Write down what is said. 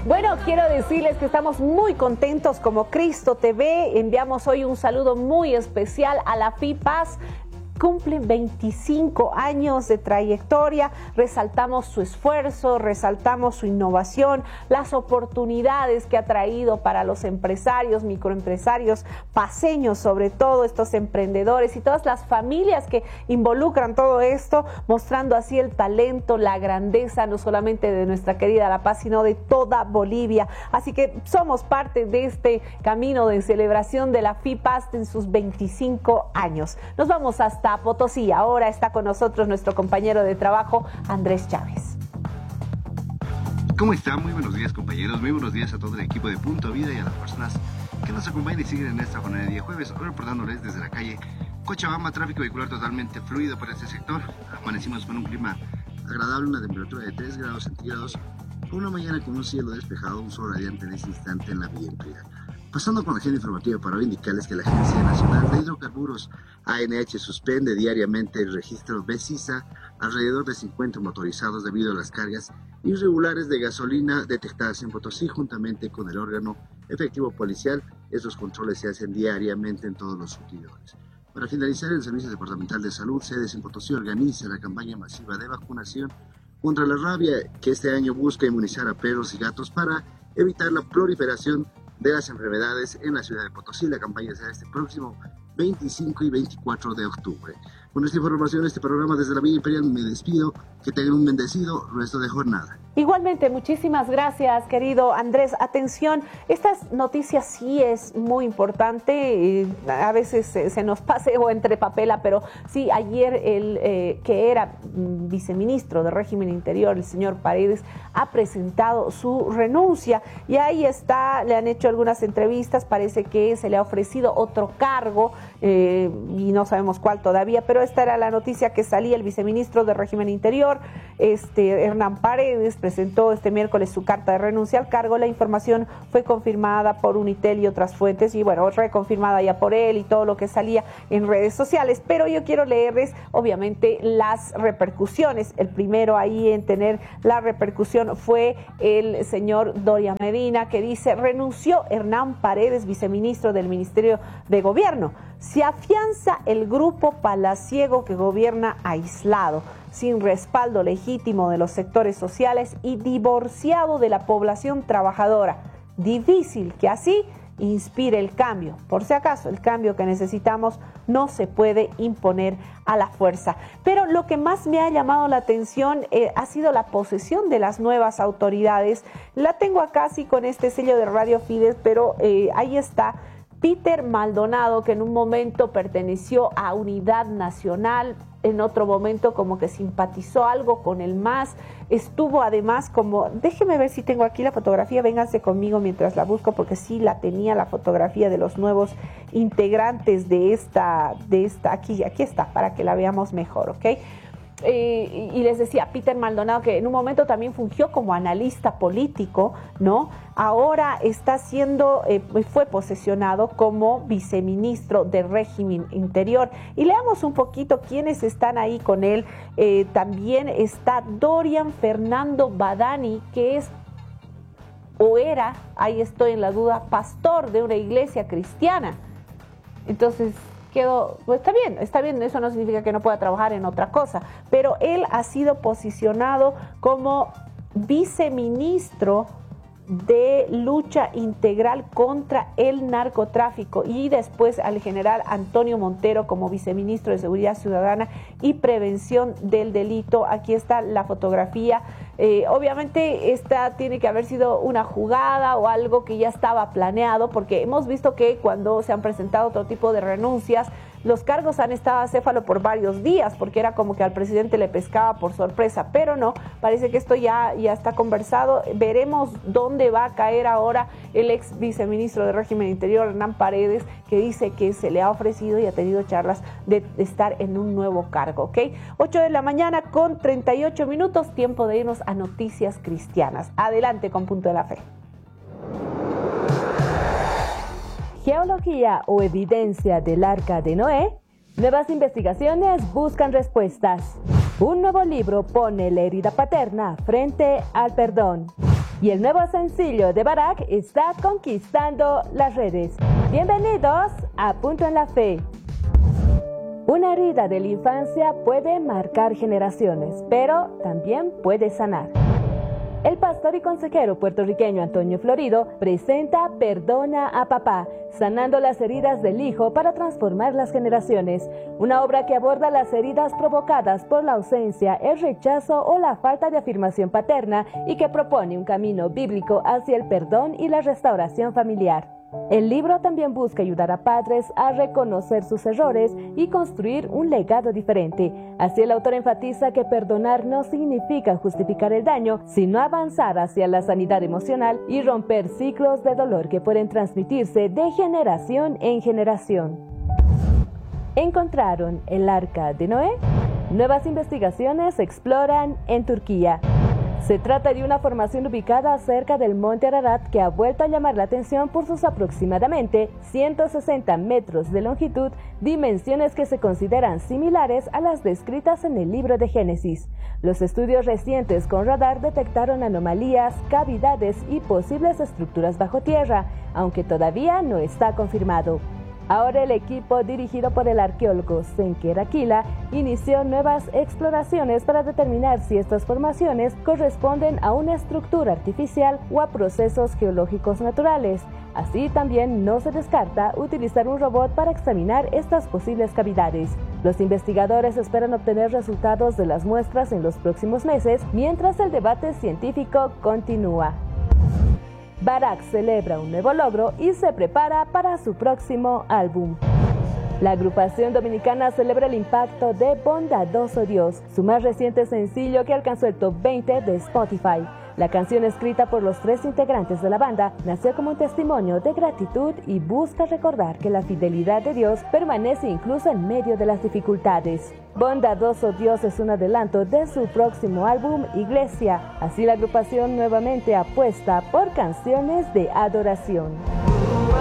Bueno, quiero decirles que estamos muy contentos como Cristo TV. Enviamos hoy un saludo muy especial a la FIPAS. Cumple 25 años de trayectoria, resaltamos su esfuerzo, resaltamos su innovación, las oportunidades que ha traído para los empresarios, microempresarios, paceños sobre todo, estos emprendedores y todas las familias que involucran todo esto, mostrando así el talento, la grandeza, no solamente de nuestra querida La Paz, sino de toda Bolivia. Así que somos parte de este camino de celebración de la FIPAS en sus 25 años. Nos vamos hasta Potosí. Ahora está con nosotros nuestro compañero de trabajo, Andrés Chávez. ¿Cómo están? Muy buenos días, compañeros. Muy buenos días a todo el equipo de Punto Vida y a las personas que nos acompañan y siguen en esta jornada de día jueves. Hoy reportándoles desde la calle Cochabamba, tráfico vehicular totalmente fluido por este sector. Amanecimos con un clima agradable, una temperatura de 3 grados centígrados, una mañana con un cielo despejado, un sol radiante en este instante en la Villa Imperial. Pasando con la agenda informativa para hoy, indicarles que la Agencia Nacional de Hidrocarburos, ANH, suspende diariamente el registro BESISA alrededor de 50 motorizados debido a las cargas irregulares de gasolina detectadas en Potosí, juntamente con el órgano efectivo policial. Estos controles se hacen diariamente en todos los surtidores. Para finalizar, el Servicio Departamental de Salud, sedes en Potosí, organiza la campaña masiva de vacunación contra la rabia, que este año busca inmunizar a perros y gatos para evitar la proliferación de las enfermedades en la ciudad de Potosí. La campaña será este próximo 25 y 24 de octubre. Con esta información, este programa desde la Villa Imperial, me despido. Que tengan un bendecido resto de jornada. Igualmente, muchísimas gracias, querido Andrés. Atención, estas noticias sí es muy importante, a veces se nos pase o entrepapela, pero sí, ayer el que era viceministro de Régimen Interior, el señor Paredes, ha presentado su renuncia y ahí está, le han hecho algunas entrevistas, parece que se le ha ofrecido otro cargo y no sabemos cuál todavía, pero esta era la noticia que salía. El viceministro de Régimen Interior, Hernán Paredes, presentó este miércoles su carta de renuncia al cargo. La información fue confirmada por Unitel y otras fuentes y bueno, reconfirmada ya por él y todo lo que salía en redes sociales, pero yo quiero leerles obviamente las repercusiones. El primero ahí en tener la repercusión fue el señor Doria Medina, que dice: renunció Hernán Paredes, viceministro del Ministerio de Gobierno. Se afianza el grupo palaciego que gobierna aislado, sin respaldo legítimo de los sectores sociales y divorciado de la población trabajadora. Difícil que así inspire el cambio. Por si acaso, el cambio que necesitamos no se puede imponer a la fuerza. Pero lo que más me ha llamado la atención ha sido la posesión de las nuevas autoridades. La tengo acá sí con este sello de Radio Fides, pero ahí está. Peter Maldonado, que en un momento perteneció a Unidad Nacional, en otro momento como que simpatizó algo con el MAS, estuvo además como, déjeme ver si tengo aquí la fotografía, vénganse conmigo mientras la busco, porque sí la tenía la fotografía de los nuevos integrantes de esta, aquí está, para que la veamos mejor, ¿ok? Y les decía, Peter Maldonado, que en un momento también fungió como analista político, ¿no? Ahora está siendo, fue posesionado como viceministro de Régimen Interior. Y leamos un poquito quiénes están ahí con él. También está Dorian Fernando Badani, que es o era, ahí estoy en la duda, pastor de una iglesia cristiana. Entonces pues está bien, eso no significa que no pueda trabajar en otra cosa, pero él ha sido posicionado como viceministro de lucha integral contra el narcotráfico y después al general Antonio Montero como viceministro de Seguridad Ciudadana y Prevención del Delito. Aquí está la fotografía. Obviamente esta tiene que haber sido una jugada o algo que ya estaba planeado, porque hemos visto que cuando se han presentado otro tipo de renuncias, los cargos han estado acéfalo por varios días, porque era como que al presidente le pescaba por sorpresa, pero no, parece que esto ya está conversado. Veremos dónde va a caer ahora el ex viceministro de Régimen Interior, Hernán Paredes, que dice que se le ha ofrecido y ha tenido charlas de estar en un nuevo cargo, ¿ok? 8 de la mañana con 38 minutos, tiempo de irnos a Noticias Cristianas. Adelante con Punto de la Fe. Geología o evidencia del Arca de Noé. Nuevas investigaciones buscan respuestas. Un nuevo libro pone la herida paterna frente al perdón. Y el nuevo sencillo de Barak está conquistando las redes. Bienvenidos a Punto en la Fe. Una herida de la infancia puede marcar generaciones, pero también puede sanar. El pastor y consejero puertorriqueño Antonio Florido presenta Perdona a Papá, sanando las heridas del hijo para transformar las generaciones. Una obra que aborda las heridas provocadas por la ausencia, el rechazo o la falta de afirmación paterna y que propone un camino bíblico hacia el perdón y la restauración familiar. El libro también busca ayudar a padres a reconocer sus errores y construir un legado diferente. Así el autor enfatiza que perdonar no significa justificar el daño, sino avanzar hacia la sanidad emocional y romper ciclos de dolor que pueden transmitirse de generación en generación. ¿Encontraron el Arca de Noé? Nuevas investigaciones exploran en Turquía. Se trata de una formación ubicada cerca del monte Ararat que ha vuelto a llamar la atención por sus aproximadamente 160 metros de longitud, dimensiones que se consideran similares a las descritas en el libro de Génesis. Los estudios recientes con radar detectaron anomalías, cavidades y posibles estructuras bajo tierra, aunque todavía no está confirmado. Ahora el equipo dirigido por el arqueólogo Senker Aquila inició nuevas exploraciones para determinar si estas formaciones corresponden a una estructura artificial o a procesos geológicos naturales. Así también no se descarta utilizar un robot para examinar estas posibles cavidades. Los investigadores esperan obtener resultados de las muestras en los próximos meses, mientras el debate científico continúa. Barak celebra un nuevo logro y se prepara para su próximo álbum. La agrupación dominicana celebra el impacto de Bondadoso Dios, su más reciente sencillo que alcanzó el top 20 de Spotify. La canción, escrita por los 3 integrantes de la banda, nació como un testimonio de gratitud y busca recordar que la fidelidad de Dios permanece incluso en medio de las dificultades. Bondadoso Dios es un adelanto de su próximo álbum, Iglesia. Así la agrupación nuevamente apuesta por canciones de adoración.